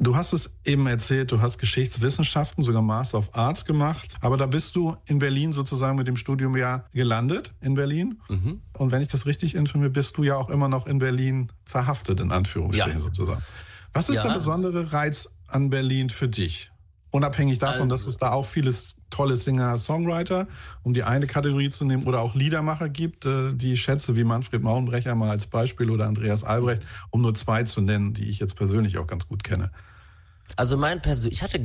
Du hast es eben erzählt, du hast Geschichtswissenschaften, sogar Master of Arts gemacht. Aber da bist du in Berlin sozusagen mit dem Studium ja gelandet, in Berlin. Mhm. Und wenn ich das richtig informiere, bist du ja auch immer noch in Berlin verhaftet, in Anführungsstrichen sozusagen. Was ist der besondere Reiz an Berlin für dich? Unabhängig davon, dass es da auch viele tolle Singer-Songwriter, um die eine Kategorie zu nehmen, oder auch Liedermacher gibt, die ich schätze, wie Manfred Mauenbrecher mal als Beispiel oder Andreas Albrecht, um nur 2 zu nennen, die ich jetzt persönlich auch ganz gut kenne. Also ich hatte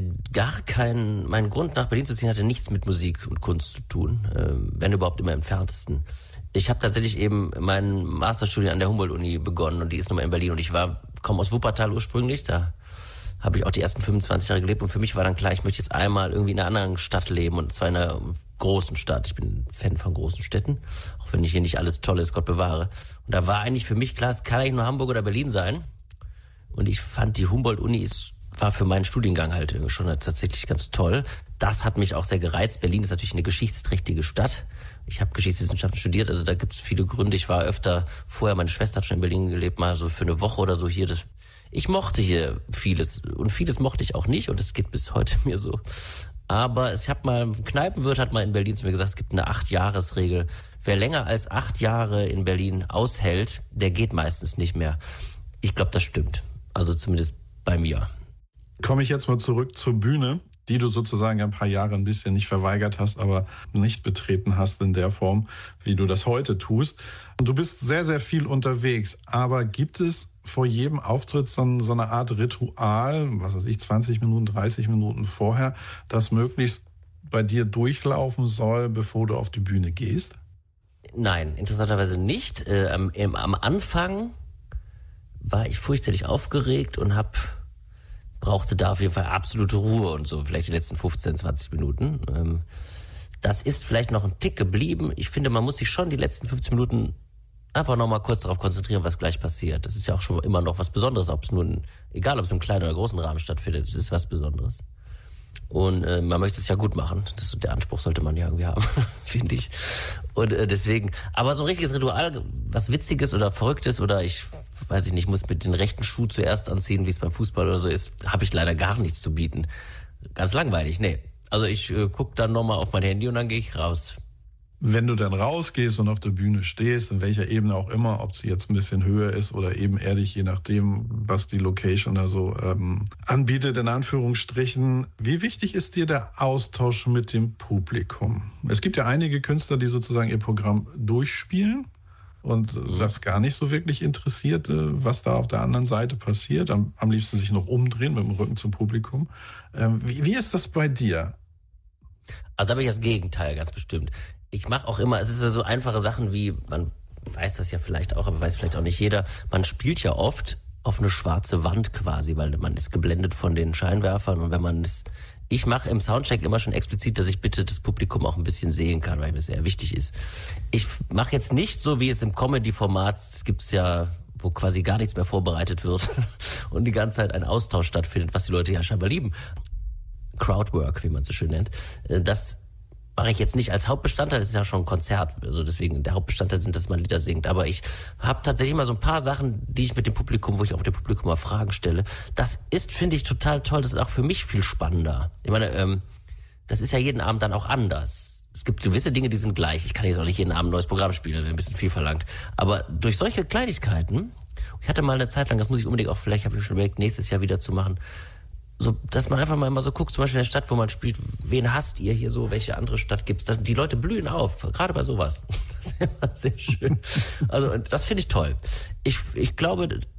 mein Grund nach Berlin zu ziehen hatte nichts mit Musik und Kunst zu tun, wenn überhaupt immer im Entferntesten. Ich habe tatsächlich eben mein Masterstudium an der Humboldt-Uni begonnen und die ist nochmal in Berlin und ich komme aus Wuppertal ursprünglich, da habe ich auch die ersten 25 Jahre gelebt und für mich war dann klar, ich möchte jetzt einmal irgendwie in einer anderen Stadt leben und zwar in einer großen Stadt. Ich bin Fan von großen Städten, auch wenn hier nicht alles toll ist, Gott bewahre. Und da war eigentlich für mich klar, es kann eigentlich nur Hamburg oder Berlin sein. Und ich fand, die Humboldt-Uni war für meinen Studiengang halt schon tatsächlich ganz toll. Das hat mich auch sehr gereizt. Berlin ist natürlich eine geschichtsträchtige Stadt. Ich habe Geschichtswissenschaften studiert, also da gibt es viele Gründe. Ich war öfter vorher, meine Schwester hat schon in Berlin gelebt, mal so für eine Woche oder so hier. Ich mochte hier vieles und vieles mochte ich auch nicht und es geht bis heute mir so. Aber ein Kneipenwirt hat mal in Berlin zu mir gesagt, es gibt eine 8-Jahres-Regel. Wer länger als 8 Jahre in Berlin aushält, der geht meistens nicht mehr. Ich glaube, das stimmt. Also zumindest bei mir. Komme ich jetzt mal zurück zur Bühne, die du sozusagen ein paar Jahre ein bisschen nicht verweigert hast, aber nicht betreten hast in der Form, wie du das heute tust. Und du bist sehr, sehr viel unterwegs. Aber gibt es vor jedem Auftritt so eine Art Ritual, 20 Minuten, 30 Minuten vorher, das möglichst bei dir durchlaufen soll, bevor du auf die Bühne gehst? Nein, interessanterweise nicht. Am Anfang war ich fürchterlich aufgeregt und brauchte da auf jeden Fall absolute Ruhe und so, vielleicht die letzten 15, 20 Minuten. Das ist vielleicht noch ein Tick geblieben. Ich finde, man muss sich schon die letzten 15 Minuten einfach noch mal kurz darauf konzentrieren, was gleich passiert. Das ist ja auch schon immer noch was Besonderes, egal ob es im kleinen oder großen Rahmen stattfindet, es ist was Besonderes. Und man möchte es ja gut machen. Der Anspruch sollte man ja irgendwie haben, finde ich. Und deswegen, aber so ein richtiges Ritual, was Witziges oder Verrücktes oder ich muss mit den rechten Schuh zuerst anziehen, wie es beim Fußball oder so ist, habe ich leider gar nichts zu bieten. Ganz langweilig, nee. Also ich gucke dann nochmal auf mein Handy und dann gehe ich raus. Wenn du dann rausgehst und auf der Bühne stehst, in welcher Ebene auch immer, ob sie jetzt ein bisschen höher ist oder ebenerdig, je nachdem, was die Location da so anbietet, in Anführungsstrichen. Wie wichtig ist dir der Austausch mit dem Publikum? Es gibt ja einige Künstler, die sozusagen ihr Programm durchspielen und das gar nicht so wirklich interessiert, was da auf der anderen Seite passiert. Am liebsten sich noch umdrehen mit dem Rücken zum Publikum. Wie ist das bei dir? Also da bin ich das Gegenteil, ganz bestimmt. Ich mache auch immer, es ist ja so einfache Sachen wie, man weiß das ja vielleicht auch, aber weiß vielleicht auch nicht jeder, man spielt ja oft auf eine schwarze Wand quasi, weil man ist geblendet von den Scheinwerfern und ich mache im Soundcheck immer schon explizit, dass ich bitte das Publikum auch ein bisschen sehen kann, weil mir das sehr wichtig ist. Ich mache jetzt nicht so, wie es im Comedy-Format gibt's ja, wo quasi gar nichts mehr vorbereitet wird und die ganze Zeit ein Austausch stattfindet, was die Leute ja scheinbar lieben. Crowdwork, wie man es so schön nennt. Das mache ich jetzt nicht als Hauptbestandteil, das ist ja schon ein Konzert, also deswegen der Hauptbestandteil sind, dass man Lieder singt, aber ich habe tatsächlich mal so ein paar Sachen, wo ich auch dem Publikum mal Fragen stelle. Das ist, finde ich, total toll, das ist auch für mich viel spannender. Ich meine, das ist ja jeden Abend dann auch anders. Es gibt gewisse Dinge, die sind gleich. Ich kann jetzt auch nicht jeden Abend ein neues Programm spielen, das wäre ein bisschen viel verlangt. Aber durch solche Kleinigkeiten, ich hatte mal eine Zeit lang, das muss ich unbedingt auch, vielleicht habe ich schon überlegt, nächstes Jahr wieder zu machen, so, dass man einfach mal immer so guckt, zum Beispiel in der Stadt, wo man spielt, wen hasst ihr hier so, welche andere Stadt gibt's? Die Leute blühen auf, gerade bei sowas. Das ist immer sehr schön. Also, das finde ich toll. Ich glaube,